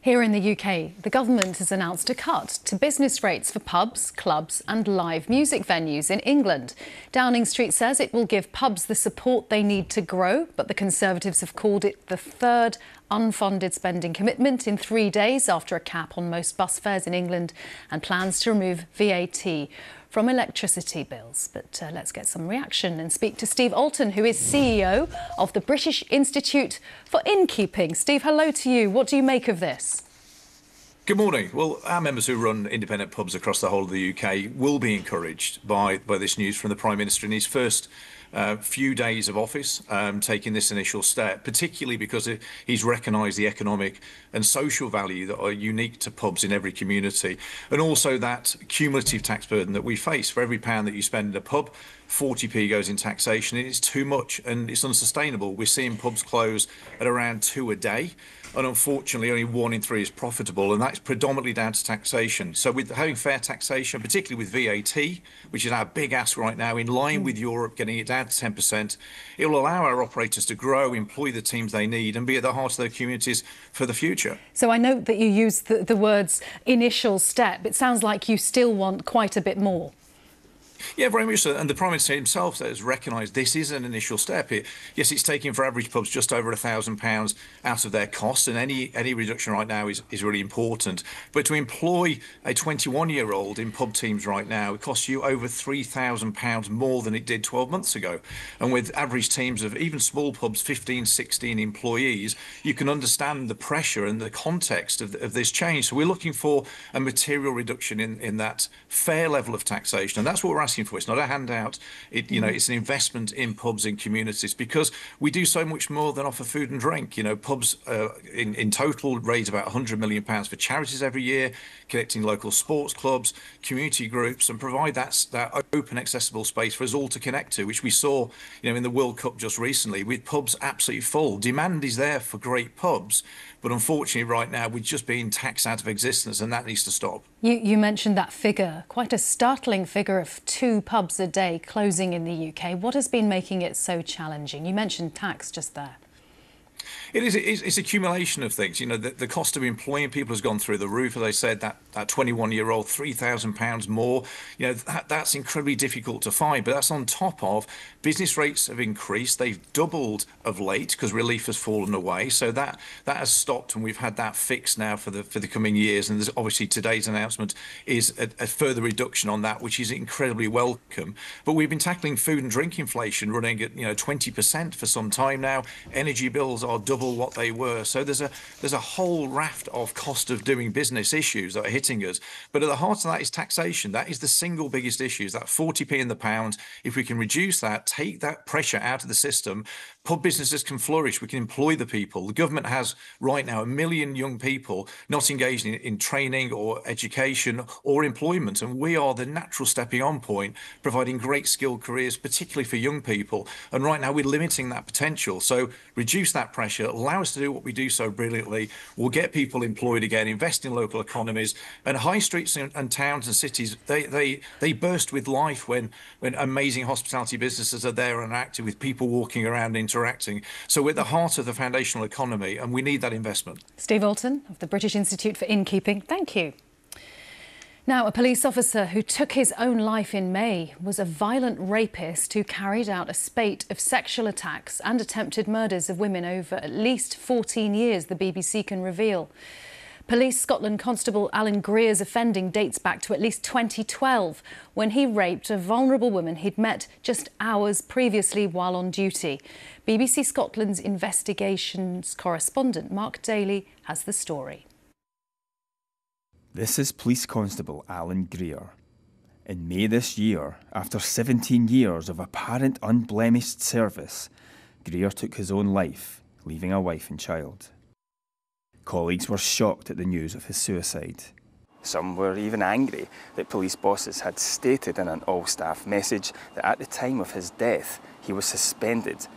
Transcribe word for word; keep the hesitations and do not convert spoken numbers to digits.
Here in the U K, the government has announced a cut to business rates for pubs, clubs and live music venues in England. Downing Street says it will give pubs the support they need to grow, but the Conservatives have called it the third unfunded spending commitment in three days after a cap on most bus fares in England and plans to remove V A T from electricity bills. But uh, let's get some reaction and speak to Steve Alton, who is C E O of the British Institute for Innkeeping. Steve, hello to you. What do you make of this? Good morning. Well, our members who run independent pubs across the whole of the U K will be encouraged by, by this news from the Prime Minister in his first uh, few days of office, um, taking this initial step, particularly because it, he's recognised the economic and social value that are unique to pubs in every community, and also that cumulative tax burden that we face. For every pound that you spend in a pub, forty p goes in taxation. It is too much and it's unsustainable. We're seeing pubs close at around two a day. And unfortunately, only one in three is profitable, and that's predominantly down to taxation. So with having fair taxation, particularly with V A T, which is our big ask right now, in line with Europe, getting it down to ten percent, it will allow our operators to grow, employ the teams they need, and be at the heart of their communities for the future. So I note that you used the, the words initial step. It sounds like you still want quite a bit more. Yeah, very much so. And the Prime Minister himself has recognised this is an initial step. It, yes, it's taking for average pubs just over a thousand pounds out of their costs, and any any reduction right now is, is really important. But to employ a twenty-one-year-old in pub teams right now, it costs you over three thousand pounds more than it did twelve months ago. And with average teams of even small pubs, fifteen, sixteen employees, you can understand the pressure and the context of, of this change. So we're looking for a material reduction in, in that fair level of taxation, and that's what we're asking for. It's not a handout. It, you know, it's an investment in pubs in communities, because we do so much more than offer food and drink. You know, pubs uh, in, in total raise about one hundred million pounds for charities every year, connecting local sports clubs, community groups, and provide that, that open, accessible space for us all to connect to, which we saw, you know, in the World Cup just recently, with pubs absolutely full. Demand is there for great pubs, but unfortunately right now we're just being taxed out of existence, and that needs to stop. You, you mentioned that figure, quite a startling figure of two pubs a day closing in the U K. What has been making it so challenging? You mentioned tax just there. It is, it's, it's accumulation of things. You know, the, the cost of employing people has gone through the roof. As I said, that, that twenty-one-year-old, three thousand pounds more, you know, that, that's incredibly difficult to find. But that's on top of business rates have increased. They've doubled of late because relief has fallen away. So that that has stopped, and we've had that fixed now for the for the coming years. And there's obviously today's announcement is a, a further reduction on that, which is incredibly welcome. But we've been tackling food and drink inflation running at, you know, twenty percent for some time now. Energy bills are double what they were. So there's a there's a whole raft of cost of doing business issues that are hitting us. But at the heart of that is taxation. That is the single biggest issue, is that forty p in the pound. If we can reduce that, take that pressure out of the system, pub businesses can flourish. We can employ the people. The government has right now a million young people not engaged in, in training or education or employment. And we are the natural stepping on point, providing great skilled careers, particularly for young people. And right now we're limiting that potential. So reduce that pressure, allow us to do what we do so brilliantly. We'll get people employed again, invest in local economies, and high streets and, and towns and cities, they they they burst with life when when amazing hospitality businesses are there and active, with people walking around and interacting. So we're at the heart of the foundational economy, and we need that investment. Steve Alton of the British Institute for Innkeeping, thank you. Now, a police officer who took his own life in May was a violent rapist who carried out a spate of sexual attacks and attempted murders of women over at least fourteen years, the B B C can reveal. Police Scotland Constable Alan Greer's offending dates back to at least twenty twelve, when he raped a vulnerable woman he'd met just hours previously while on duty. B B C Scotland's investigations correspondent Mark Daly has the story. This is Police Constable Alan Greer. In May this year, after seventeen years of apparent unblemished service, Greer took his own life, leaving a wife and child. Colleagues were shocked at the news of his suicide. Some were even angry that police bosses had stated in an all-staff message that at the time of his death, he was suspended